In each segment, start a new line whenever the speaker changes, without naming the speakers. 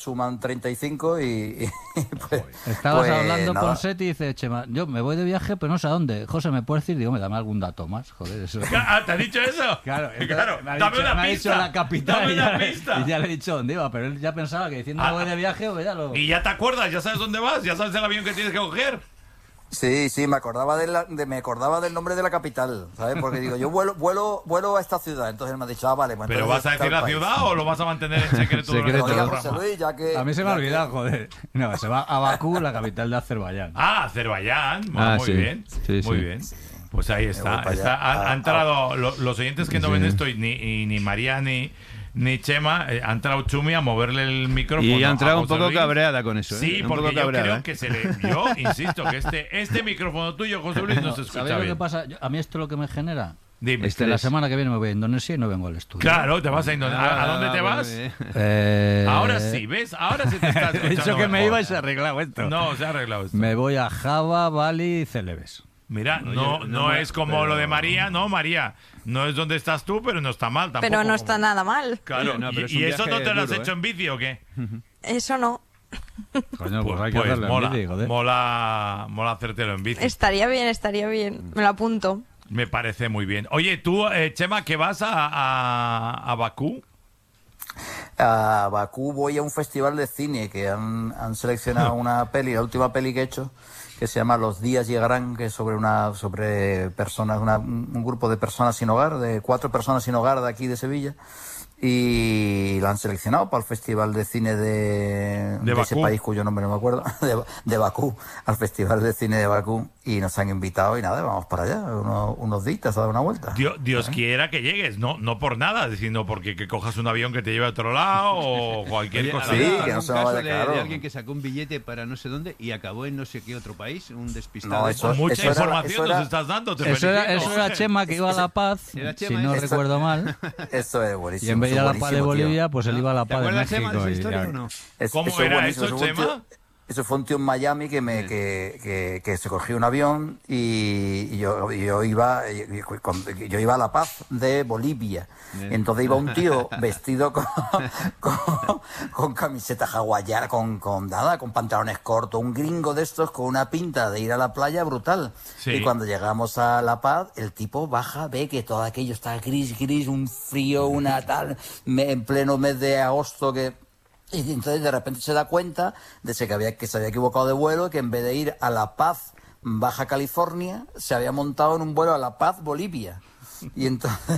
suman 35 y pues...
Estabas
pues,
hablando
nada.
con Seti y dice, Chema, yo me voy de viaje, pero no sé a dónde. José, ¿me puedes decir? Digo, dame algún dato más. Joder, eso...
Ah, ¿te ha dicho eso?
Claro,
Claro, dame una
me ha
pista.
dicho la capital
Dame
y
una
ya,
pista.
y ya le he dicho dónde iba, pero él ya pensaba que diciendo me voy de viaje, pues ya lo...
Y ya te acuerdas, ya sabes dónde vas, ya sabes el avión que tienes que coger.
Sí, me acordaba me acordaba del nombre de la capital, ¿sabes? Porque digo, yo vuelo a esta ciudad, entonces él me ha dicho, vale, pues
¿Pero
entonces
vas a decir
tal
la
país.
ciudad o lo vas a mantener en secreto? durante
Secreto.
todo el
Oiga, José
programa?
Luis, ya que...
A mí se me ha
ya que-
olvidado, joder. No, se va a Bakú, la capital de Azerbaiyán.
Ah, Azerbaiyán.
Ah,
muy
sí.
bien.
Sí,
muy
sí.
bien. Pues ahí está.
voy para
Está-
allá.
ha entrado los oyentes que no
Sí.
ven esto, y ni María ni Chema, ha entrado Chumi a moverle el micrófono.
Y ha
a
entrado un
José
poco
Luis.
cabreada con eso.
Sí,
Un
porque
poco
yo
cabreada,
creo
¿eh?
que yo insisto que este micrófono tuyo, José Luis, no se escucha
¿Sabéis lo que
bien.
pasa? A mí esto es lo que me genera.
Dime.
Este-
La semana que viene me voy a Indonesia y no vengo al estudio.
Claro, te vas a Indonesia. ¿A dónde te
bueno,
vas? Ahora sí, ¿ves? Ahora sí te estás
He
escuchando
dicho que me
mejor.
iba y se ha arreglado esto.
No, se ha arreglado esto.
Me voy a Java, Bali y Celebes.
Mira,
Oye,
no
no,
es como
pero-
lo de María, no, María. No es donde estás tú, pero no está mal tampoco.
Pero no está nada mal.
Claro,
No, pero es
¿y
un
eso no
viaje
te lo has
duro,
hecho en bici o qué?
Eso no.
Coño, pues hay que
Pues
hacerlo en
mola,
bici, joder.
mola hacértelo en bici.
Estaría bien. Me lo apunto.
Me parece muy bien. Oye, tú, Chema, que vas a Bakú.
A Bakú voy a un festival de cine que han seleccionado una peli, la última peli que he hecho, que se llama Los días llegarán, que es sobre personas, un grupo de personas sin hogar, de 4 personas sin hogar de aquí de Sevilla, y la han seleccionado para el festival de cine de ese
Bakú.
país cuyo nombre no me acuerdo, de Bakú, al festival de cine de Bakú, y nos han invitado y nada, vamos para allá, unos días a dar una vuelta.
Dios quiera que llegues, no por nada, sino porque que cojas un avión que te lleve a otro lado o cualquier
Oye,
cosa.
Sí,
¿habrá
que no
algún
se me
caso
vaya caro.
de alguien que sacó un billete para no sé dónde y acabó en no sé qué otro país, un despistado.
No, eso-
Mucha
eso era-
información
eso era-
nos estás dando. Te
Eso era
felicito.
Chema, que iba a La Paz,
Era
si
Chema,
no
eso-
recuerdo mal.
Eso es
Y
buenísimo.
en vez de ir a La Paz de
buenísimo, tío.
Bolivia, pues él iba a La
¿Te
Paz de
acuerdas, Chema, de
México.
esa
y
historia
ya-
o no?
¿Cómo
es
era
buenísimo.
eso,
fue un tío-
Chema?
Eso fue un tío en Miami que se cogió un avión y yo iba a La Paz de Bolivia.
Bien.
Entonces iba un tío vestido con camiseta hawaiana, con pantalones cortos, un gringo de estos con una pinta de ir a la playa brutal.
Sí.
Y cuando llegamos a La Paz, el tipo baja, ve que todo aquello está gris, un frío, una tal, en pleno mes de agosto y entonces de repente se da cuenta de que se había equivocado de vuelo y que en vez de ir a La Paz, Baja California, se había montado en un vuelo a La Paz, Bolivia. Y entonces,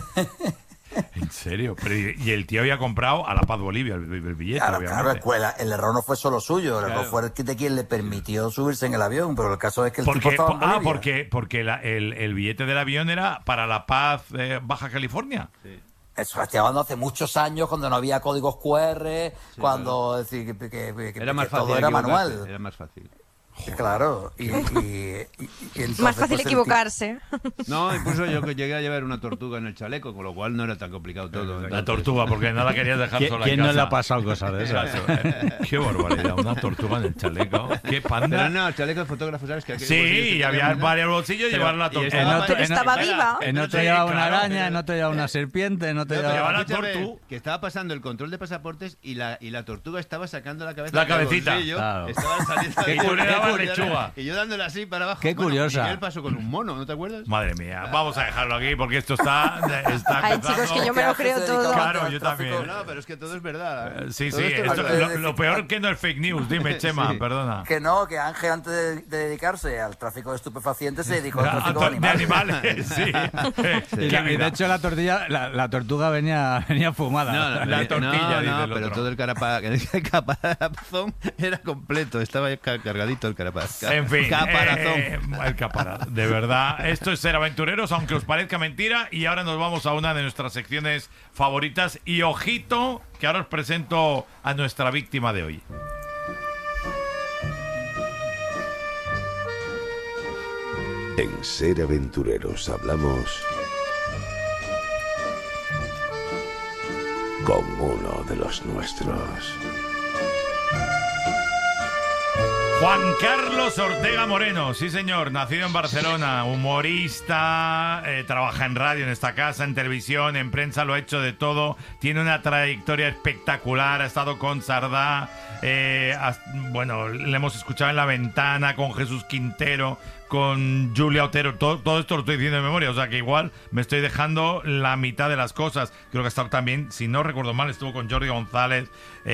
En serio, pero y el tío había comprado a La Paz Bolivia el billete,
claro,
obviamente.
el error no fue solo suyo, el error
Claro.
fue de quien le permitió subirse en el avión, pero el caso es que el tipo estaba en Bolivia.
Porque el billete del avión era para La Paz, Baja California.
Eso, estoy hablando hace muchos años, cuando no había códigos QR, cuando es decir, que
Era más
que
fácil
todo era
equivocarse,
manual.
Era más fácil.
Claro, y entonces,
Más fácil
pues, el
equivocarse.
No, incluso yo que llegué a llevar una tortuga en el chaleco, con lo cual no era tan complicado todo.
La
Entonces,
tortuga, porque nada querías dejar sola en
¿Quién no
casa.
le ha pasado cosas de esas?
Qué barbaridad, una tortuga en el chaleco. Qué
Pero
panda.
no, el chaleco de fotógrafo, ¿sabes? Que
Sí, y había varios bolsillos y
Pero-
llevar la
y
tortuga.
estaba-
Pero estaba viva.
En otro
Sí,
llevaba una
claro.
araña, en otro llevaba una serpiente, en otro
No, pero
llevaba
llevaba...
la
escúchame,
tortu.
que estaba pasando el control de pasaportes y la tortuga estaba sacando la cabeza
La
del
cabecita.
bolsillo,
Claro.
estaba saliendo
Que tú le dabas lechuga.
y yo dándole así para abajo.
Qué curiosa.
Y él pasó con un mono, ¿no te acuerdas?
Madre mía, vamos a dejarlo aquí porque esto está
Ay,
empezando.
chicos, que yo me lo creo todo.
Claro, yo también.
No, pero es que todo es verdad.
Sí,
Todo
sí,
esto es
esto-
verdad.
lo peor que no es fake news. Dime, Chema,
Sí.
perdona.
Que no, que Ángel antes de dedicarse al tráfico de estupefacientes se dedicó al
Ah,
tráfico de
de
animales.
animales, sí.
Y, de hecho la tortuga venía fumada.
No,
La tortilla, dice el
pero
otro.
todo el caparazón era completo, estaba cargadito el caparazón.
En fin,
Caparazón.
el caparazón. De verdad, esto es ser aventureros, aunque os parezca mentira. Y ahora nos vamos a una de nuestras secciones favoritas. Y ojito, que ahora os presento a nuestra víctima de hoy.
En Ser Aventureros hablamos con uno de los nuestros.
Juan Carlos Ortega Moreno, sí señor, nacido en Barcelona, humorista, trabaja en radio en esta casa, en televisión, en prensa, lo ha hecho de todo, tiene una trayectoria espectacular, ha estado con Sardá, bueno, le hemos escuchado en La Ventana, con Jesús Quintero, con Julia Otero, todo esto lo estoy diciendo de memoria, o sea que igual me estoy dejando la mitad de las cosas. Creo que ha estado también, si no recuerdo mal, estuvo con Jordi González,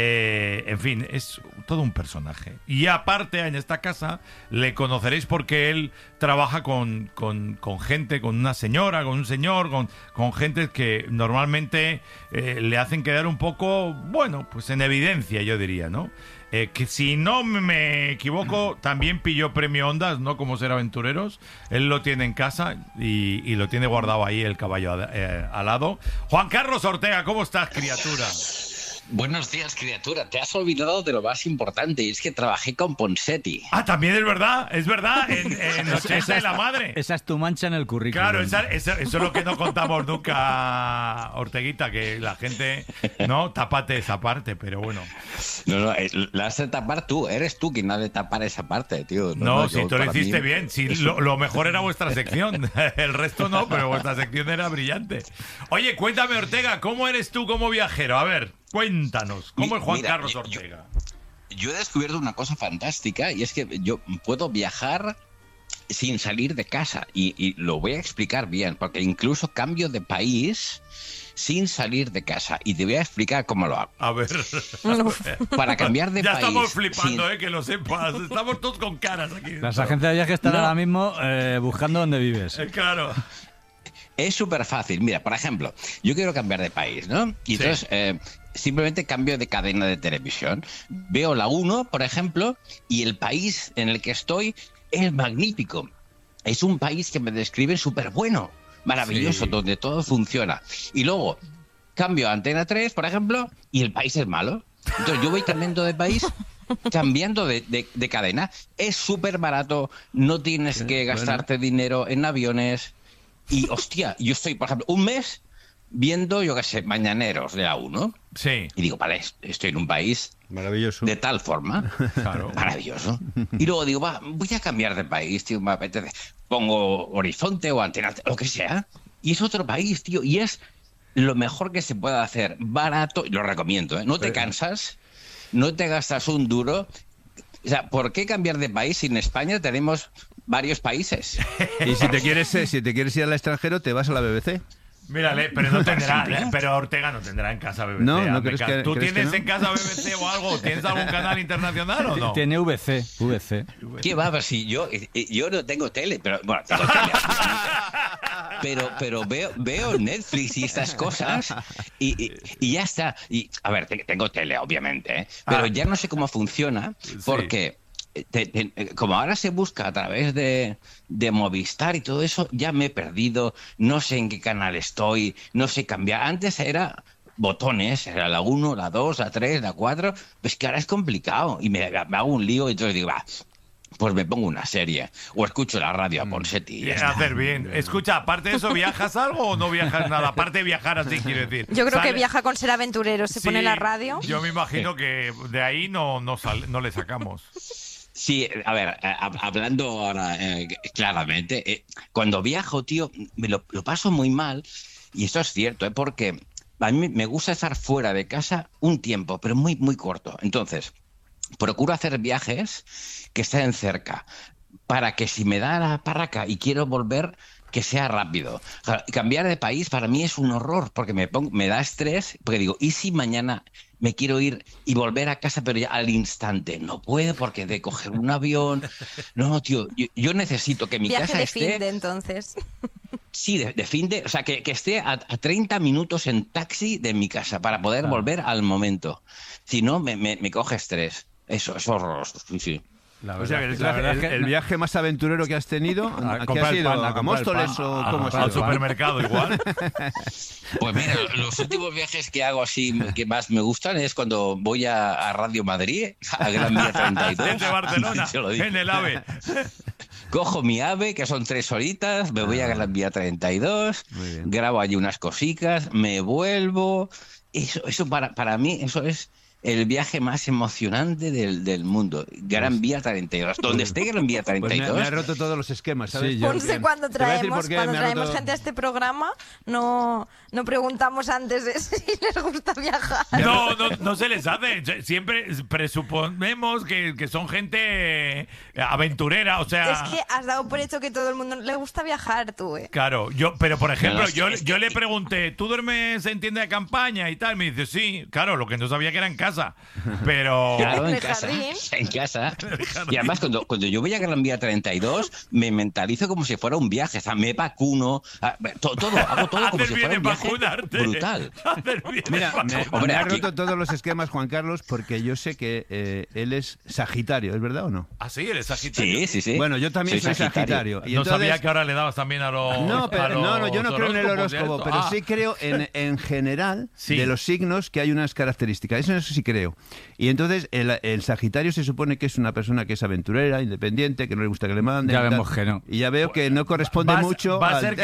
en fin, es todo un personaje. Y aparte, en esta casa le conoceréis porque él trabaja con gente, con una señora, con un señor, con gente que normalmente le hacen quedar un poco, bueno, pues en evidencia, yo diría, ¿no? Que si no me equivoco, también pilló premio Ondas, ¿no? Como Ser Aventureros. Él lo tiene en casa y lo tiene guardado ahí el caballo al lado. Juan Carlos Ortega, ¿cómo estás, criatura?
Buenos días, criatura. Te has olvidado de lo más importante, y es que trabajé con Ponseti.
Ah, también es verdad, en Nochesa de la Madre.
Esa es tu mancha en el currículum.
Claro, eso es lo que no contamos nunca, Orteguita, que la gente, no, tápate esa parte, pero bueno.
No, la has de tapar tú, eres tú quien ha de tapar esa parte, tío.
No, si tú lo hiciste bien, si lo mejor era vuestra sección, el resto no, pero vuestra sección era brillante. Oye, cuéntame, Ortega, ¿cómo eres tú como viajero? A ver, cuéntanos, ¿cómo es Juan Carlos Ortega?
Yo he descubierto una cosa fantástica, y es que yo puedo viajar sin salir de casa, y lo voy a explicar bien, porque incluso cambio de país sin salir de casa, y te voy a explicar cómo lo hago.
A ver.
Para cambiar de
ya
país...
Ya estamos flipando, que lo sepas. Estamos todos con caras aquí.
Las agencias de viajes están ahora mismo buscando dónde vives.
Claro.
Es súper fácil. Mira, por ejemplo, yo quiero cambiar de país, ¿no? Y entonces simplemente cambio de cadena de televisión. Veo la 1, por ejemplo, y el país en el que estoy es magnífico. Es un país que me describe súper bueno, maravilloso, sí, donde todo funciona. Y luego cambio a Antena 3, por ejemplo, y el país es malo. Entonces yo voy cambiando de país, cambiando de cadena. Es súper barato, no tienes que gastarte dinero en aviones. Y, hostia, yo estoy, por ejemplo, un mes viendo, yo qué sé, Mañaneros de la 1.
Sí.
Y digo, vale, estoy en un país
maravilloso,
de tal forma.
Claro.
Maravilloso. Y luego digo, voy a cambiar de país, tío, me apetece. Pongo Horizonte o Antena, lo que sea. Y es otro país, tío, y es lo mejor que se puede hacer. Barato, lo recomiendo, ¿eh? No te cansas, no te gastas un duro. O sea, ¿por qué cambiar de país si en España tenemos varios países?
Y si te quieres ir al extranjero, te vas a la BBC.
Mírale, pero no tendrá, pero Ortega no tendrá en casa BBC.
No crees que,
¿Tú
¿crees
tienes
que no?
en casa BBC o algo? ¿Tienes algún canal internacional o no?
Tiene VC.
¿Qué va? Pues si yo no tengo tele, pero bueno, tengo tele. Pero veo Netflix y estas cosas y ya está. Y a ver, tengo tele, obviamente, ¿eh? Pero ya no sé cómo funciona porque como ahora se busca a través de Movistar y todo eso, ya me he perdido, no sé en qué canal estoy, no sé cambiar. Antes era botones, era la 1, la 2, la 3, la 4, pues que ahora es complicado y me hago un lío y entonces digo, va, pues me pongo una serie o escucho la radio a Ponseti.
Y hacer bien. Escucha, aparte de eso, ¿viajas algo o no viajas nada? Aparte de viajar así, quiero decir.
Yo creo que viaja con Ser Aventureros, se pone la radio.
Yo me imagino que de ahí no le sacamos.
Sí, a ver, hablando ahora claramente, cuando viajo, tío, lo paso muy mal, y esto es cierto, porque a mí me gusta estar fuera de casa un tiempo, pero muy, muy corto. Entonces, procuro hacer viajes que estén cerca, para que si me da la parraca y quiero volver, que sea rápido. O sea, cambiar de país para mí es un horror, porque me da estrés, porque digo, ¿y si mañana me quiero ir y volver a casa, pero ya al instante? No puedo porque de coger un avión. No, tío, yo necesito que mi casa esté...
Viaje de fin de entonces.
Sí, de fin de... O sea, que esté a 30 minutos en taxi de mi casa para poder volver al momento. Si no, me coge estrés. Eso es horroroso, sí.
O sea, el viaje más aventurero que has tenido, ¿a qué has ido? ¿A Móstoles o cómo has ido?
Al supermercado igual.
Pues mira, los últimos viajes que hago así que más me gustan es cuando voy a Radio Madrid, a Gran Vía 32.
Desde Barcelona, en el AVE.
Cojo mi AVE, que son 3 horitas, me voy a Gran Vía 32, grabo allí unas cositas, me vuelvo. Eso para mí, eso es el viaje más emocionante del mundo. Gran Vía 32. Donde esté Gran Vía 32.
Pues me ha roto todos los esquemas, ¿sabes?
Sí, Ponce, cuando traemos gente a este programa, no preguntamos antes de si les gusta viajar.
No se les hace. Siempre presuponemos que son gente aventurera, o sea...
Es que has dado por hecho que todo el mundo le gusta viajar, tú,
Claro, pero por ejemplo, yo le pregunté, ¿tú duermes en tienda de campaña y tal? Me dice, sí, claro, lo que no sabía que era en casa. Pero...
Claro, en casa. Y además, cuando yo voy a Gran Vía 32, me mentalizo como si fuera un viaje. O sea, me vacuno, hago todo como si fuera un viaje brutal.
Mira, me ha roto todos los esquemas, Juan Carlos, porque yo sé que él es Sagitario, ¿es verdad o no?
¿Ah, sí? ¿Eres Sagitario?
Sí.
Bueno, yo también soy Sagitario.
Y entonces... sabía que ahora le dabas también a los...
No, yo no creo en el horóscopo, pero sí creo en general de los signos que hay unas características. Eso sí creo. Y entonces el Sagitario se supone que es una persona que es aventurera, independiente, que no le gusta que le manden.
Ya vemos que no.
Y ya veo que no corresponde mucho.
Va a ser que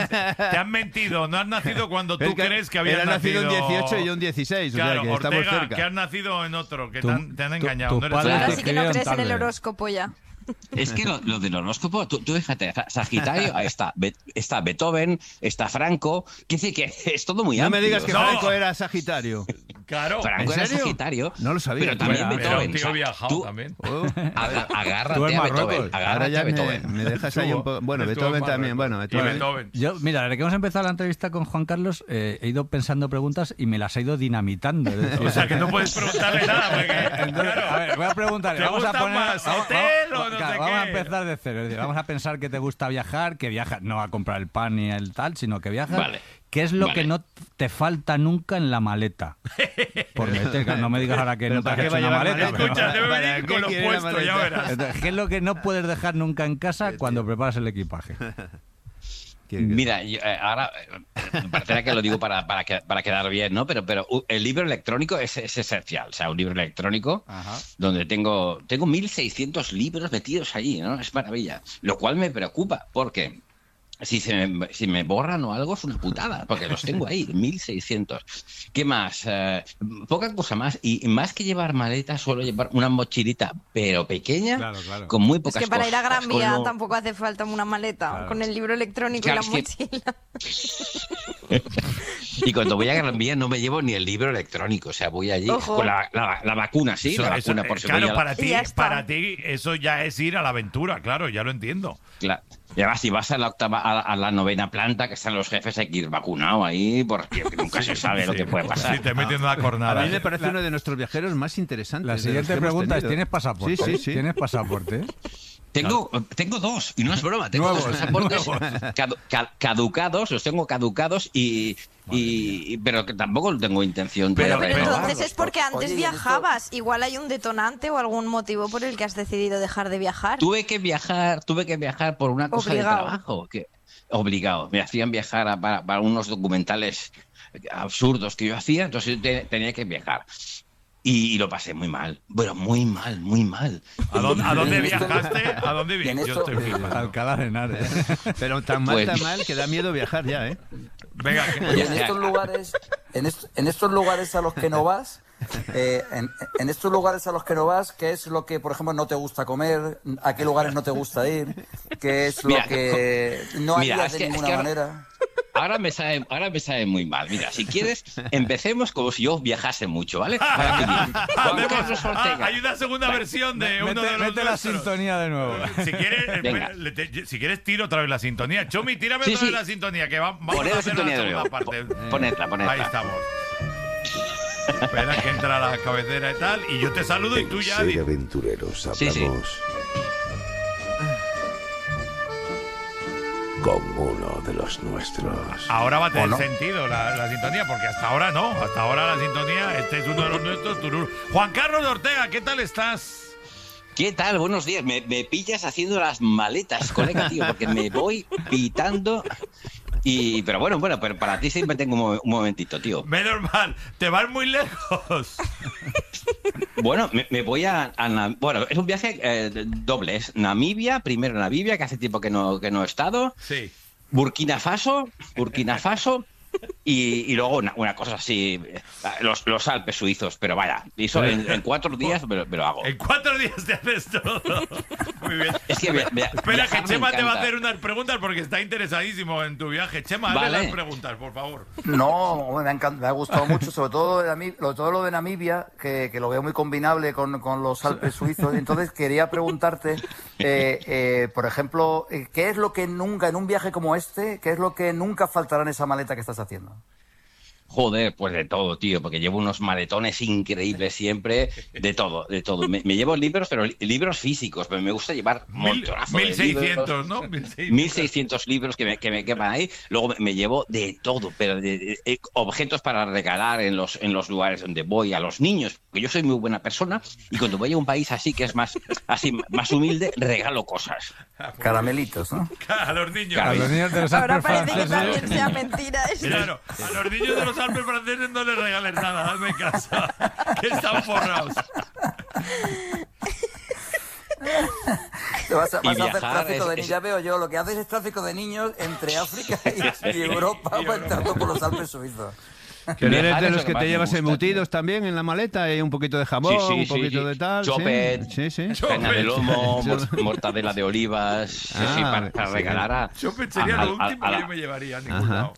te han mentido. No has nacido cuando tú crees que habías nacido.
Él ha nacido un 18 y yo un 16.
Claro,
o sea, que
Ortega,
estamos cerca.
Que has nacido en otro, que te han engañado.
Ahora sí que no crees en el horóscopo ya.
Es que lo del horóscopo, tú fíjate, Sagitario, está Beethoven, está Franco, quiere decir que es todo muy amplio.
No me digas que Franco era Sagitario.
Claro.
Franco era Sagitario.
No lo sabía.
Pero también Beethoven.
Tío viajado también.
Agárrate a Beethoven.
Ahora ya me dejas ahí un poco... Bueno, Beethoven también.
Beethoven.
Yo, mira, desde que hemos empezado la entrevista con Juan Carlos, he ido pensando preguntas y me las he ido dinamitando.
O sea, que no puedes preguntarle nada. Porque,
entonces, a ver, voy a preguntarle.
Vamos a poner más hotel o no sé qué.
Vamos a empezar de cero. Es decir, vamos a pensar que te gusta viajar, que viajas no a comprar el pan ni el tal, sino que viajas.
Vale.
¿Qué es lo que no te falta nunca en la maleta? Por meter, no me digas ahora que no te has hecho una maleta.
Escucha, debe venir con los puestos, ya verás.
Entonces, ¿qué es lo que no puedes dejar nunca en casa cuando preparas el equipaje?
Mira, ahora me parecerá que lo digo para quedar bien, ¿no? Pero el libro electrónico es esencial. O sea, un libro electrónico donde tengo 1.600 libros metidos allí, ¿no? Es maravilla. Lo cual me preocupa porque si me borran o algo es una putada, porque los tengo ahí, 1.600. ¿Qué más? Poca cosa más. Y más que llevar maletas, suelo llevar una mochilita, pero pequeña, con muy pocas cosas.
Es que para ir a Gran Vía tampoco hace falta una maleta, con el libro electrónico y la mochila.
Y cuando voy a Gran Vía no me llevo ni el libro electrónico, o sea, voy allí con la vacuna, ¿sí? La vacuna por
seguridad. Claro, para ti eso ya es ir a la aventura, claro, ya lo entiendo.
Claro. Y además, si vas a la 9ª planta, que están los jefes, hay que ir vacunado ahí, porque nunca se sabe lo que puede pasar.
Sí, te metiendo la cornada.
A mí me parece uno de nuestros viajeros más interesantes.
La siguiente pregunta es, ¿tienes pasaporte?
Sí.
¿Tienes pasaporte?
Tengo 2, y no es broma, tengo 2 pasaportes caducados, los tengo caducados pero que tampoco tengo intención de
pero entonces es porque antes viajabas, igual hay un detonante o algún motivo por el que has decidido dejar de viajar.
Tuve que viajar por una cosa de trabajo, obligado. Me hacían viajar para unos documentales absurdos que yo hacía, entonces tenía que viajar. Y lo pasé muy mal. Bueno, muy mal.
¿A dónde viajaste? ¿A dónde viajaste?
Alcalá de Henares.
Pero tan mal que da miedo viajar ya, ¿eh?
Venga.
Oye, en estos lugares a los que no vas, en estos lugares a los que no vas, ¿qué es lo que, por ejemplo, no te gusta comer? ¿A qué lugares no te gusta ir? ¿Qué es lo que no harías de ninguna manera?
Ahora me sabe muy mal. Mira, si quieres, empecemos como si yo viajase mucho, ¿vale?
Hay una segunda versión de uno de los
mete la sintonía de nuevo.
Si quieres, tiro otra vez la sintonía. Chomi, tírame otra vez la sintonía, que vamos a hacer la segunda parte.
Ponedla.
Ahí estamos. Espera que entra la cabecera y tal, y yo te saludo y tú ya...
En Ser Aventureros hablamos... con uno de los nuestros.
Ahora va a tener sentido la sintonía, porque hasta ahora no. Hasta ahora la sintonía, este es uno de los nuestros. Turur. Juan Carlos de Ortega, ¿qué tal estás?
¿Qué tal? Buenos días. Me pillas haciendo las maletas, colega, tío, porque me voy pitando. Pero bueno, pero para ti siempre tengo un momentito, tío.
Menos mal, te vas muy lejos.
Bueno, me voy bueno, es un viaje doble. Es primero Namibia, que hace tiempo que no he estado.
Sí.
Burkina Faso Y luego una cosa así, los Alpes suizos, pero vaya, eso en 4 días me lo hago.
En 4 días te haces todo. Muy bien.
Es que
espera, que Chema te va a hacer unas preguntas porque está interesadísimo en tu viaje. Chema, hazle las preguntas, por favor.
No, me ha gustado mucho, sobre todo lo de Namibia, que lo veo muy combinable con los Alpes suizos. Entonces quería preguntarte, por ejemplo, ¿qué es lo que nunca, en un viaje como este, qué es lo que nunca faltará en esa maleta que estás haciendo?
Joder, pues de todo, tío, porque llevo unos maletones increíbles siempre, de todo. Me llevo libros, pero libros físicos, pero me gusta llevar montonazo de
1600,
libros,
¿no?
1600 libros que me quepan ahí. Luego me llevo de todo, pero de objetos para regalar en los lugares donde voy a los niños, porque yo soy muy buena persona y cuando voy a un país así que es más humilde, regalo cosas.
Caramelitos, ¿no?
A los niños.
A los niños de los Alpes
Ahora parece que
franceses.
también sea mentira esto.
Claro, a los niños de los Alpes franceses no les regales nada, hazme caso, que están forrados.
Vas a hacer
viajar
tráfico de niños. Ya veo yo, lo que haces es tráfico de niños entre África y Europa, entrando por los Alpes suizos.
Que eres de los que te llevas embutidos también en la maleta, y un poquito de jamón, un poquito de tal.
Chopet, caña de lomo, mortadela de olivas, sí, para regalar a...
Chopet sería lo último que yo me llevaría a ningún lado.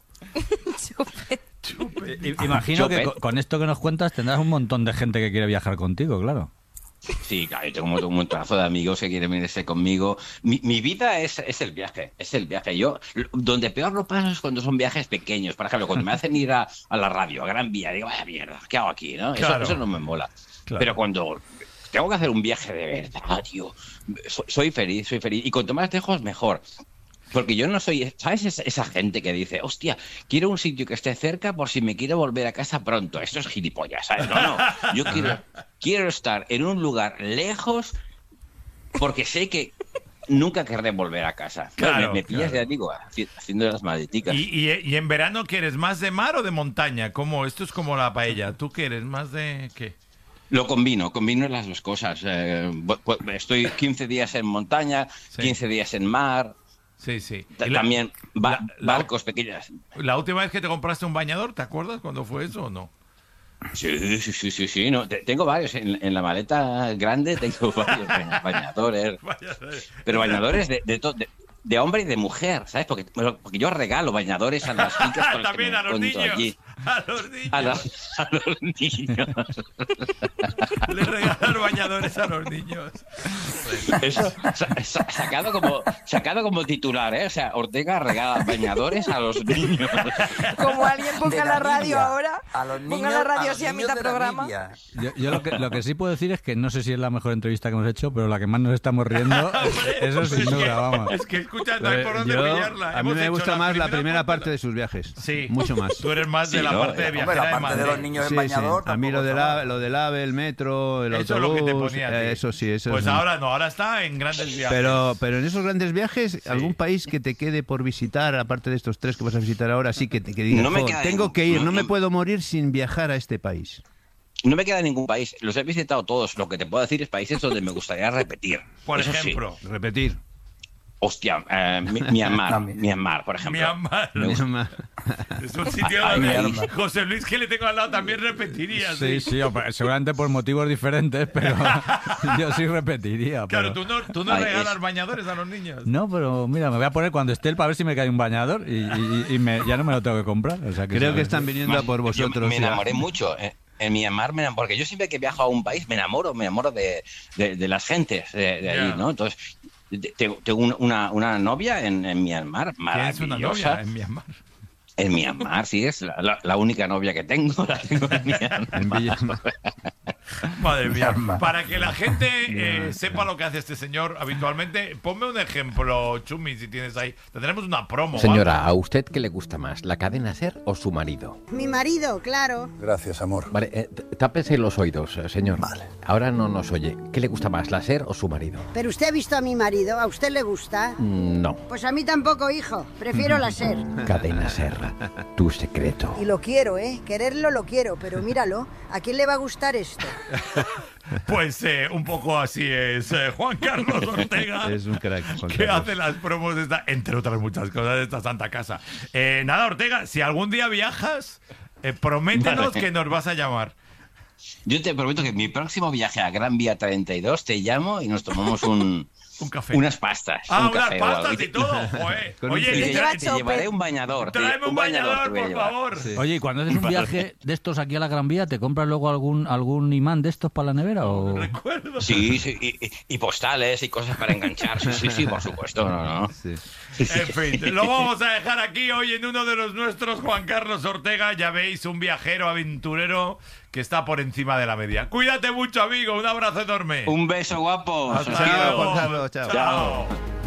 Imagino que con esto que nos cuentas tendrás un montón de gente que quiere viajar contigo, claro.
Sí, claro, yo tengo un montonazo de amigos que quieren venirse conmigo. Mi vida es el viaje, Yo, donde peor lo paso es cuando son viajes pequeños. Por ejemplo, cuando me hacen ir a la radio, a Gran Vía, digo, vaya mierda, ¿qué hago aquí? ¿No?
Claro.
Eso no me mola.
Claro.
Pero cuando tengo que hacer un viaje de verdad, tío, soy feliz. Y cuanto más lejos, mejor. Porque yo no soy, ¿sabes? Esa gente que dice, hostia, quiero un sitio que esté cerca por si me quiero volver a casa pronto. Esto es gilipollas, ¿sabes? No. Yo quiero estar en un lugar lejos porque sé que nunca querré volver a casa.
Claro,
me pillas, ya digo, haciendo las maleticas.
¿Y en verano quieres más de mar o de montaña? ¿Cómo? Esto es como la paella. ¿Tú quieres más de qué?
Lo combino las dos cosas. Estoy 15 días en montaña, 15 días en mar.
Sí.
También barcos pequeños.
¿La última vez que te compraste un bañador, te acuerdas cuándo fue eso o no?
Sí. No, tengo varios. En la maleta grande tengo varios bañadores. Pero bañadores de hombre y de mujer, ¿sabes? Porque yo regalo bañadores a las chicas con las que me encuentro allí.
A los niños.
A los niños.
Le regalan bañadores a los niños.
Eso sacado como titular, ¿eh? O sea, Ortega regala bañadores a los niños.
Como alguien ponga la radio ahora,
a los niños,
ponga la radio así a mitad programa.
Yo lo que sí puedo decir es que no sé si es la mejor entrevista que hemos hecho, pero la que más nos estamos riendo, eso sin duda, vamos.
Es que escucha, no hay por dónde pillarla.
A mí me gusta más la primera parte de sus viajes.
Sí.
Mucho más.
Tú eres más de la parte de viajera
la parte de los niños en bañador.
A mí lo del AVE, el metro, el
eso
autobús.
Es lo que te ponía.
Eso sí, eso
pues
es.
ahora no, ahora está en grandes viajes.
Pero en esos grandes viajes, algún país que te quede por visitar, aparte de estos 3 que vas a visitar ahora, sí que digas, tengo que ir, no me puedo morir sin viajar a este país.
No me queda ningún país. Los he visitado todos. Lo que te puedo decir es países donde me gustaría repetir.
Por ejemplo.
Sí.
Repetir.
Hostia, Myanmar, por ejemplo.
Myanmar.
Es un sitio donde José Luis, que le tengo al lado, también repetiría.
Sí, seguramente por motivos diferentes, pero yo sí repetiría.
Claro, tú no regalas bañadores a los niños.
No, pero mira, me voy a poner cuando esté para ver si me cae un bañador y ya no me lo tengo que comprar. O sea,
creo que están viniendo a por vosotros.
Me enamoré mucho. En Myanmar, porque yo siempre que viajo a un país me enamoro de las gentes de ahí, ¿no? Entonces, tengo una novia en Myanmar, maravillosa.
¿Tienes una novia en Myanmar?
En Myanmar, sí, es la única novia que tengo, la tengo en Myanmar.
Madre mía, para que la gente sepa lo que hace este señor habitualmente, ponme un ejemplo, Chumi, si tienes ahí. Tendremos una promo.
Señora, ¿a usted qué le gusta más, la cadena SER o su marido?
Mi marido, claro.
Gracias, amor.
Vale, tápese los oídos, señor.
Vale.
Ahora no nos oye. ¿Qué le gusta más, la SER o su marido?
¿Pero usted ha visto a mi marido? ¿A usted le gusta?
No.
Pues a mí tampoco, hijo. Prefiero la SER.
Cadena SER, tu secreto.
Y lo quiero, ¿eh? Quererlo lo quiero, pero míralo. ¿A quién le va a gustar esto?
Pues un poco así es Juan Carlos Ortega.
Es un crack, Juan
que
Carlos.
hace las promos de esta, entre otras muchas cosas, de esta santa casa. Nada, Ortega, si algún día viajas, prométenos que nos vas a llamar.
Yo te prometo que en mi próximo viaje a Gran Vía 32 te llamo y nos tomamos un
café.
Unas pastas.
Ah,
un café,
unas pastas y todo. Joder. Oye,
te llevaré un bañador.
Tráeme un bañador, por favor.
Sí. Oye, y cuando haces un viaje de estos aquí a la Gran Vía, ¿te compras luego algún imán de estos para la nevera? ¿O?
Recuerdo.
Sí, y postales y cosas para enganchar. Sí, por supuesto. No.
Sí.
En fin, lo vamos a dejar aquí hoy en uno de los nuestros, Juan Carlos Ortega. Ya veis, un viajero aventurero que está por encima de la media. Cuídate mucho, amigo. Un abrazo enorme.
Un beso, guapo.
Chao,
Juan Carlos. Chao.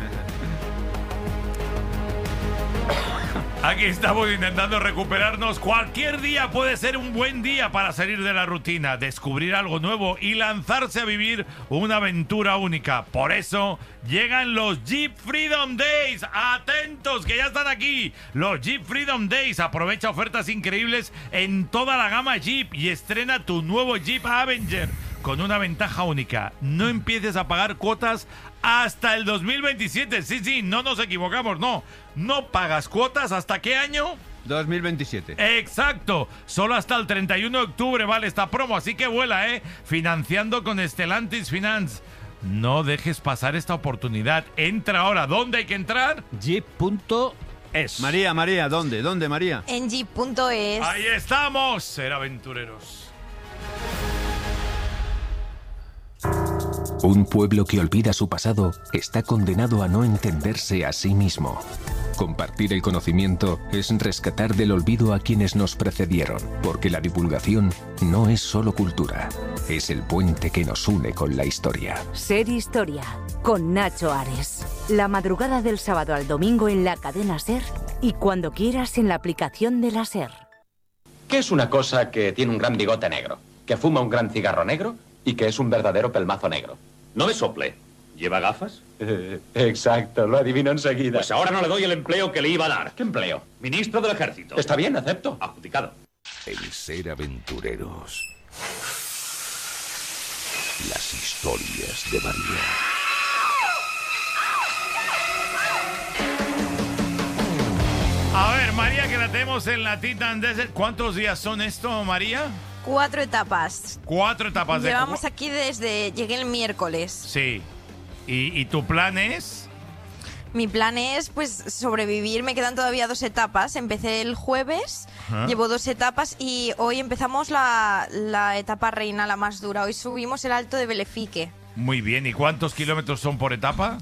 Aquí estamos intentando recuperarnos. Cualquier día puede ser un buen día para salir de la rutina, descubrir algo nuevo y lanzarse a vivir una aventura única. Por eso llegan los Jeep Freedom Days. ¡Atentos, que ya están aquí! Los Jeep Freedom Days. Aprovecha ofertas increíbles en toda la gama Jeep y estrena tu nuevo Jeep Avenger con una ventaja única. No empieces a pagar cuotas hasta el 2027. Sí, no nos equivocamos, no. No pagas cuotas ¿hasta qué año?
2027.
Exacto, solo hasta el 31 de octubre vale esta promo, así que vuela, financiando con Stellantis Finance. No dejes pasar esta oportunidad. Entra ahora. ¿Dónde hay que entrar?
Jeep.es.
María, ¿dónde, María?
En jeep.es.
Ahí estamos, ser aventureros.
Un pueblo que olvida su pasado está condenado a no entenderse a sí mismo. Compartir el conocimiento es rescatar del olvido a quienes nos precedieron, porque la divulgación no es solo cultura, es el puente que nos une con la historia.
Ser Historia, con Nacho Ares. La madrugada del sábado al domingo en la cadena SER y cuando quieras en la aplicación de la SER.
¿Qué es una cosa que tiene un gran bigote negro, que fuma un gran cigarro negro y que es un verdadero pelmazo negro?
No me sople. ¿Lleva gafas?
Exacto, lo adivino enseguida.
Pues ahora no le doy el empleo que le iba a dar.
¿Qué empleo?
Ministro del Ejército.
Está bien, acepto.
Adjudicado.
El ser aventureros. Las historias de María.
A ver, María, que la tenemos en la Titan Desert. ¿Cuántos días son esto, María?
4 etapas.
4 etapas.
Llevamos aquí desde... Llegué el miércoles.
Sí. ¿Y tu plan es?
Mi plan es, pues, sobrevivir. Me quedan todavía 2 etapas. Empecé el jueves, llevo 2 etapas y hoy empezamos la etapa reina, la más dura. Hoy subimos el Alto de Belefique.
Muy bien. ¿Y cuántos kilómetros son por etapa?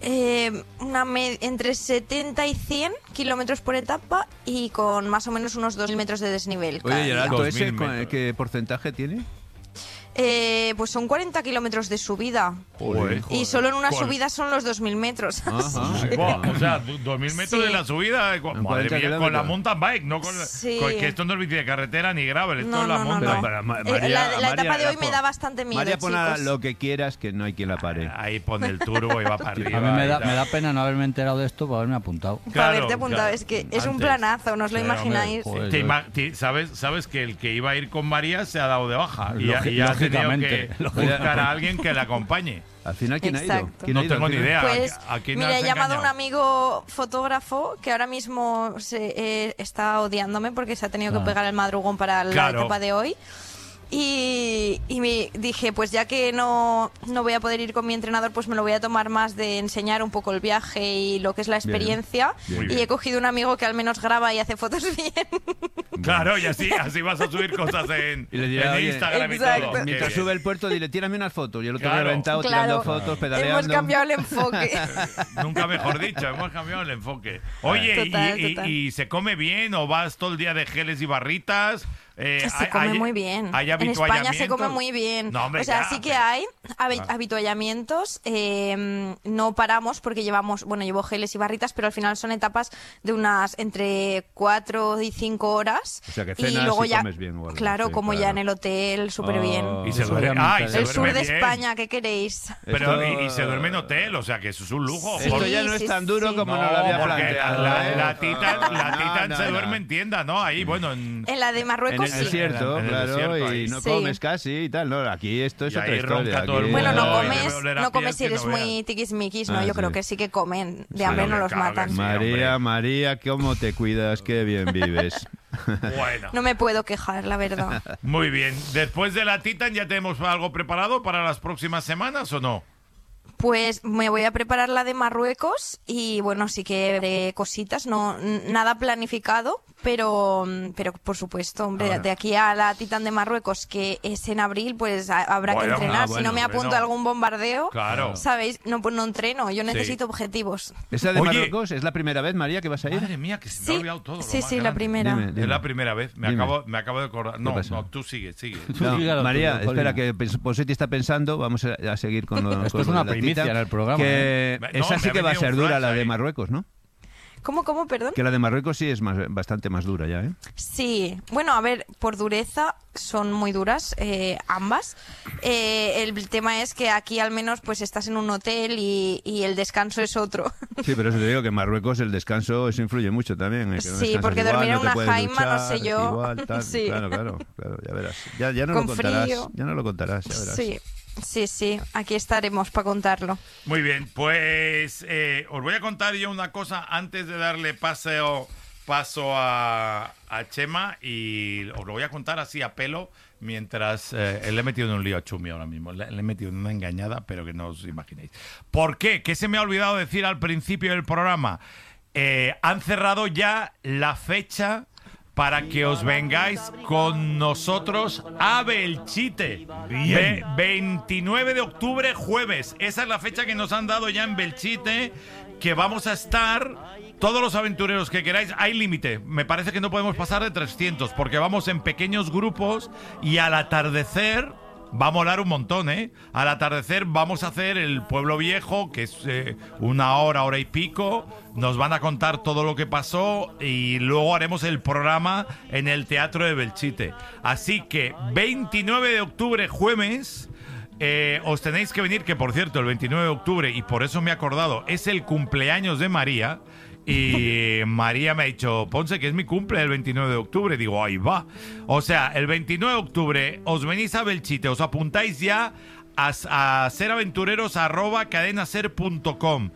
Entre 70 y 100 kilómetros por etapa y con más o menos unos 2.000 metros de desnivel.
Oye, ¿y el alto ese
metros.
qué porcentaje tiene?
Pues son 40 kilómetros de subida.
Joder.
Y solo en una subida son los 2.000 metros.
O sea, 2.000 metros de la subida. Madre mía, con la mountain bike, no con que esto no es bici de carretera ni gravel, esto es la mountain bike.
La etapa de hoy me da bastante miedo,
María, pon
chicos.
lo que quieras, que no hay quien la pare.
Ahí pone el turbo y va para arriba.
A mí me da pena no haberme enterado de esto para haberme apuntado.
Para haberte apuntado, es que es un planazo, no os lo imagináis.
¿Sabes que el que iba a ir con María se ha dado de baja? Y ha tenido que buscar a alguien que la acompañe.
Al final, ¿quién ha ido?
No tengo ni idea.
Pues, mira, he llamado a un
engañado?
amigo fotógrafo que ahora mismo está odiándome porque se ha tenido que pegar el madrugón para la etapa de hoy. Y me dije, pues ya que no voy a poder ir con mi entrenador, pues me lo voy a tomar más de enseñar un poco el viaje y lo que es la experiencia.
Bien.
Y he cogido un amigo que al menos graba y hace fotos bien.
Claro, y así vas a subir cosas en Instagram y todo.
Mientras sube el puerto, dile, tírame unas fotos. Y el otro
Claro.
reventado tirando fotos, pedaleando.
Hemos cambiado el enfoque.
Nunca mejor dicho, hemos cambiado el enfoque. Oye,
Total.
¿y se come bien o vas todo el día de geles y barritas?
Se come muy bien. En España se come muy bien.
No, hombre,
o sea,
ya,
sí que hay habituallamientos. No paramos porque llevo geles y barritas, pero al final son etapas de unas entre 4 y 5 horas.
O sea, que
y
cenas
luego
y
ya,
comes bien. O algo,
claro,
sí,
como
claro.
ya en el hotel, súper bien.
Y se duerme,
El sur de España, ¿qué queréis?
Pero y se duerme en hotel, o sea que eso es un lujo.
Esto ya no es tan duro como no lo había
porque
planteado.
La Titan se duerme en tienda, ¿no? Ahí, bueno.
En la de Marruecos
el desierto, claro, y no comes casi y tal. No, aquí esto es otra historia.
Bueno, no comes si eres muy tiquismiquis, ¿no? Yo creo que sí que comen. De hambre no los matan.
María, ¿cómo te cuidas? Qué bien vives.
Bueno.
No me puedo quejar, la verdad.
Muy bien. Después de la Titan, ¿ya tenemos algo preparado para las próximas semanas o no?
Pues me voy a preparar la de Marruecos y bueno, sí que haré cositas, no nada planificado, pero por supuesto, hombre, de aquí a la Titan de Marruecos, que es en abril, pues habrá que entrenar. Si no me apunto a algún bombardeo, ¿sabéis? No, pues no entreno, yo necesito objetivos.
¿Esa de Marruecos es la primera vez, María, que vas a ir?
Madre mía, que se me ha olvidado todo.
Sí, la primera.
Dime. Es la primera vez, me acabo de acordar. No, tú sigue.
No, María, espera, que Posetti está pensando, vamos a seguir con lo
Esto es una primicia en el programa.
Que esa sí que va a ser dura, la de Marruecos, ¿no?
¿Cómo, perdón?
Que la de Marruecos sí es bastante más dura ya, ¿eh?
Sí, bueno, a ver, por dureza son muy duras ambas. El tema es que aquí al menos pues estás en un hotel y el descanso es otro.
Sí, pero eso te digo que en Marruecos el descanso eso influye mucho también.
Sí, porque igual, dormir en una jaima, no sé yo.
Igual, tal. Sí. Claro, ya verás. Ya no lo contarás. Ya no lo contarás, ya verás.
Sí, aquí estaremos para contarlo.
Muy bien, pues os voy a contar yo una cosa antes de darle paso a Chema, y os lo voy a contar así a pelo mientras le he metido en un lío a Chumi ahora mismo. Le he metido en una engañada, pero que no os imaginéis. ¿Por qué? ¿Qué se me ha olvidado decir al principio del programa? Han cerrado ya la fecha para que os vengáis con nosotros a Belchite. Bien. 29 de octubre, jueves. Esa es la fecha que nos han dado ya en Belchite, que vamos a estar todos los aventureros que queráis. Hay límite. Me parece que no podemos pasar de 300, porque vamos en pequeños grupos y al atardecer va a molar un montón, ¿eh? Al atardecer vamos a hacer el Pueblo Viejo, que es una hora y pico. Nos van a contar todo lo que pasó y luego haremos el programa en el Teatro de Belchite. Así que 29 de octubre, jueves, os tenéis que venir, que por cierto, el 29 de octubre, y por eso me he acordado, es el cumpleaños de María. Y María me ha dicho, Ponce, que es mi cumple el 29 de octubre. Digo, ahí va. O sea, el 29 de octubre os venís a Belchite, os apuntáis ya a seraventureros@cadenaser.com.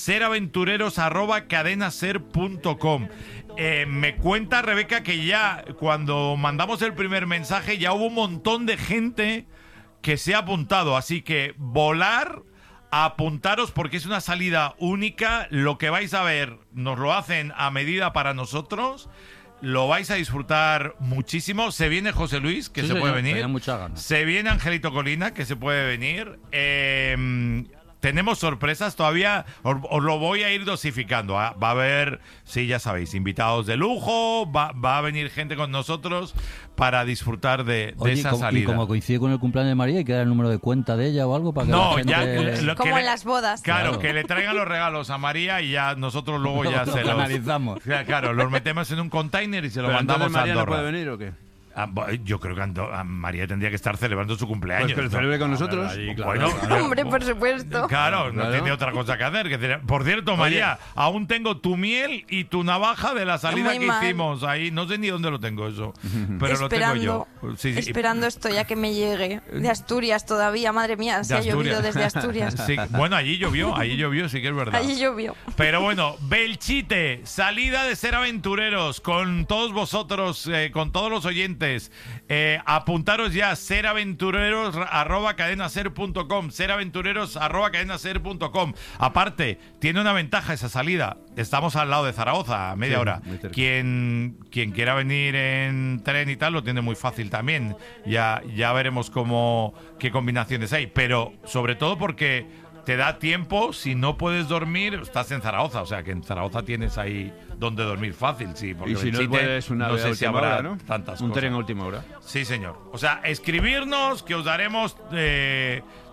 seraventureros@cadenaser.com. Me cuenta Rebeca que ya cuando mandamos el primer mensaje ya hubo un montón de gente que se ha apuntado. Así que volar, apuntaros, porque es una salida única. Lo que vais a ver nos lo hacen a medida para nosotros. Lo vais a disfrutar muchísimo. Se viene José Luis, que se puede venir.
Muchas ganas.
Se viene Angelito Colina, que se puede venir. Tenemos sorpresas todavía, os lo voy a ir dosificando. Va a haber, sí, ya sabéis, invitados de lujo, va a venir gente con nosotros para disfrutar de esa salida.
Y como coincide con el cumpleaños de María, ¿hay que dar el número de cuenta de ella o algo para que la gente...
Como en las bodas.
Claro, que le traigan los regalos a María y ya nosotros luego ya se los
analizamos.
Claro, los metemos en un container y se lo mandamos a
María.
Andorra.
¿No puede venir o qué?
Yo creo que María tendría que estar celebrando su cumpleaños.
Pues celebre con nosotros.
Bueno,
hombre, por supuesto.
Claro, no tiene otra cosa que hacer. Por cierto, María, aún tengo tu miel y tu navaja de la salida que hicimos ahí. No sé ni dónde lo tengo eso, pero lo tengo yo. Sí.
Esperando esto ya que me llegue. De Asturias todavía, madre mía, se ha llovido desde Asturias.
Sí, bueno, allí llovió, sí que es verdad.
Allí llovió.
Pero bueno, Belchite, salida de Ser Aventureros, con todos vosotros, con todos los oyentes. Apuntaros ya, seraventureros@cadenaser.com, seraventureros@cadenaser.com. Aparte, tiene una ventaja esa salida. Estamos al lado de Zaragoza, a media hora. Quien quiera venir en tren y tal, lo tiene muy fácil también. Ya veremos qué combinaciones hay. Pero sobre todo porque te da tiempo, si no puedes dormir, estás en Zaragoza, o sea que en Zaragoza tienes ahí donde dormir fácil, sí. Porque
y si no puedes no sé si habrá hora, ¿no?
Tantas
un
cosas.
tren a última hora.
Sí, señor. O sea, escribirnos, que os daremos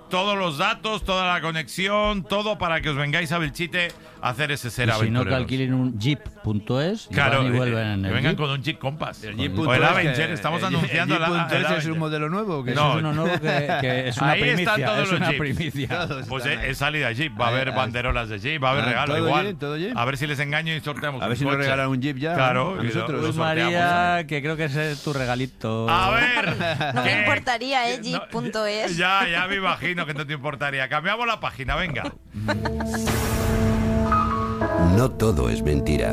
todos los datos, toda la conexión, todo para que os vengáis a Belchite a hacer ese Ser Aventureros.
Si no, que alquilen un jeep.es.
Claro,
y vuelven en el
vengan
Jeep.
con un Jeep Compass.
El
O el Avenger, estamos anunciando
el Jeep.es es un modelo nuevo.
No, es uno nuevo que es una
ahí
primicia.
están todos
es
los
una
Jeeps.
primicia.
Pues es salida Jeep, va a haber banderolas de Jeep, va a haber regalo
todo
igual.
Jeep, todo Jeep.
A ver si les engaño y sorteamos
A ver
un
si nos
coche.
regalan un Jeep ya.
Claro,
a nosotros.
Pues María, que creo que ese es tu regalito.
A ver.
No me importaría, Jeep.es.
Ya me imagino que no te importaría. Cambiamos la página, venga.
No todo es mentira.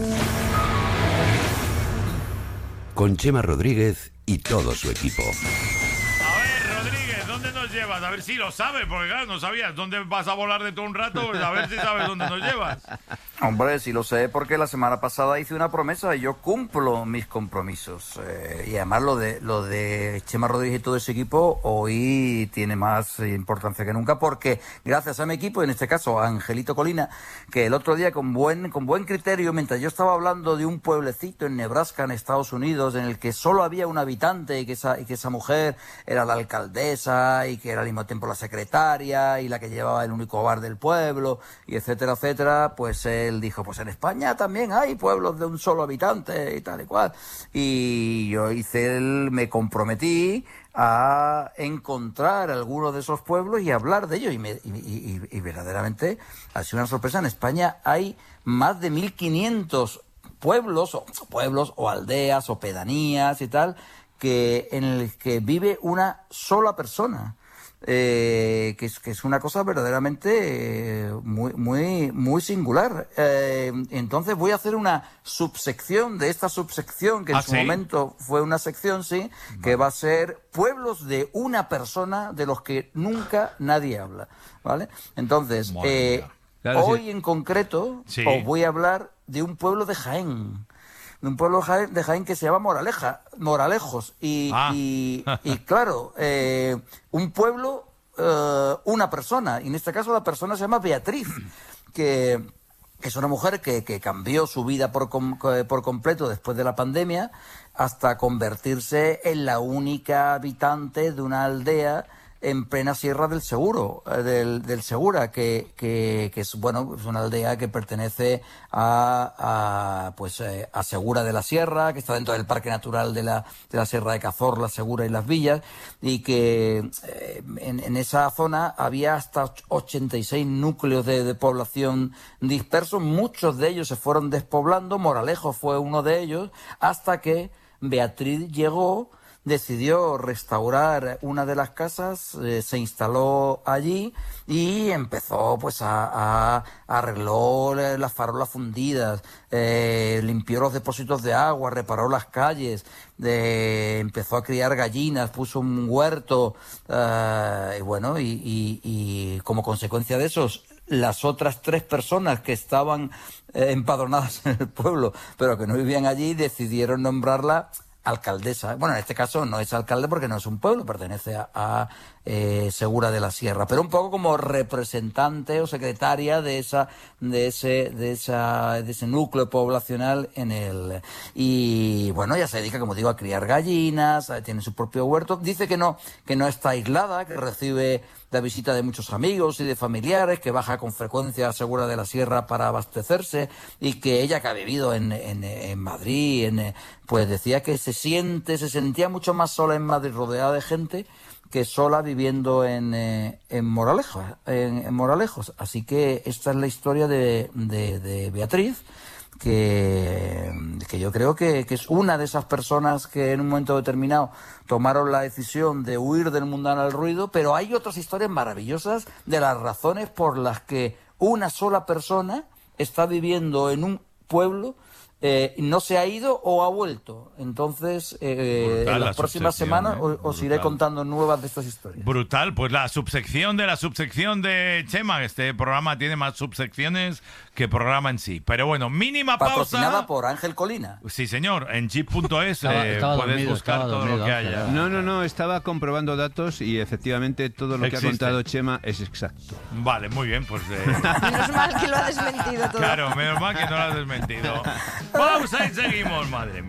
Con Chema Rodríguez y todo su equipo.
A ver, Rodríguez, ¿dónde nos llevas? A ver si lo sabes, porque claro, no sabías dónde vas a volar de todo un rato. Pues a ver si sabes dónde nos llevas.
Hombre, sí lo sé porque la semana pasada hice una promesa y yo cumplo mis compromisos. Y además lo de Chema Rodríguez y todo ese equipo hoy tiene más importancia que nunca porque gracias a mi equipo, en este caso a Angelito Colina, que el otro día con buen criterio, mientras yo estaba hablando de un pueblecito en Nebraska, en Estados Unidos, en el que solo había un habitante y que esa mujer era la alcaldesa y que era al mismo tiempo la secretaria y la que llevaba el único bar del pueblo y etcétera, etcétera, pues él dijo, pues en España también hay pueblos de un solo habitante y tal y cual. Y yo me comprometí a encontrar algunos de esos pueblos y hablar de ellos. Y verdaderamente ha sido una sorpresa. En España hay más de 1.500 pueblos o aldeas o pedanías y tal, en el que vive una sola persona. Que es una cosa verdaderamente muy singular. Entonces voy a hacer una subsección de esta subsección, que en su momento fue una sección, sí, que va a ser pueblos de una persona de los que nunca nadie habla, ¿vale? Entonces, hoy en concreto os voy a hablar de un pueblo de Jaén. De un pueblo de Jaén que se llama Moralejos. Y claro, un pueblo, una persona. Y en este caso la persona se llama Beatriz, que es una mujer que cambió su vida por completo después de la pandemia hasta convertirse en la única habitante de una aldea en plena Sierra del Segura, que es una aldea que pertenece a Segura de la Sierra, que está dentro del Parque Natural de la Sierra de Cazorla, Segura y Las Villas, y que en esa zona había hasta 86 núcleos de población dispersos. Muchos de ellos se fueron despoblando, Moralejos fue uno de ellos, hasta que Beatriz llegó, decidió restaurar una de las casas, se instaló allí y empezó arregló las farolas fundidas, limpió los depósitos de agua, reparó las calles, empezó a criar gallinas, puso un huerto, y como consecuencia de eso, las otras 3 personas que estaban empadronadas en el pueblo, pero que no vivían allí, decidieron nombrarla alcaldesa. Bueno, en este caso no es alcalde porque no es un pueblo, pertenece a Segura de la Sierra, pero un poco como representante o secretaria de ese núcleo poblacional y ya se dedica, como digo, a criar gallinas, tiene su propio huerto. Dice que no está aislada, que recibe la visita de muchos amigos y de familiares, que baja con frecuencia a Segura de la Sierra para abastecerse, y que ella, que ha vivido en Madrid, pues decía que se sentía mucho más sola en Madrid, rodeada de gente, que sola viviendo en Moralejos. Así que esta es la historia de Beatriz, que yo creo que es una de esas personas que en un momento determinado tomaron la decisión de huir del mundanal ruido, pero hay otras historias maravillosas de las razones por las que una sola persona está viviendo en un pueblo, no se ha ido o ha vuelto. Entonces, en las próximas semanas os iré contando nuevas de estas historias.
Brutal, pues la subsección de Chema. Este programa tiene más subsecciones que programa en sí. Pero bueno, mínima pausa.
Patrocinada por Ángel Colina.
Sí, señor. En jeep.es puedes buscar todo lo que haya.
No, estaba comprobando datos y efectivamente todo lo que ha contado Chema es exacto.
Vale, muy bien, pues...
Menos mal que lo ha desmentido todo.
Claro, menos mal que no lo ha desmentido. Pausa y seguimos, madre mía.